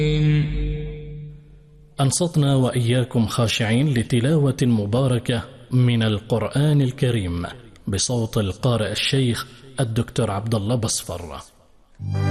أنصتنا وإياكم خاشعين لتلاوة مباركة من القرآن الكريم بصوت القارئ الشيخ الدكتور عبد الله بصفر.